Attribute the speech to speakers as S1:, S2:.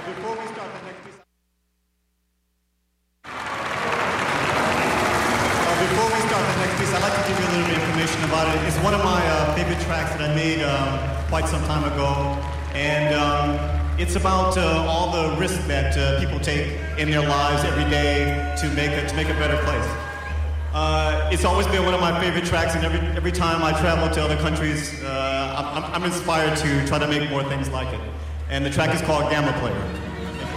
S1: Before we start the next piece, I'd like to give you a little bit of information about it. It's one of my favorite tracks that I made quite some time ago, and it's about all the risk that people take in their lives every day to make a better place. It's always been one of my favorite tracks, and every time I travel to other countries, I'm inspired to try to make more things like it. And the track is called Gamma Player.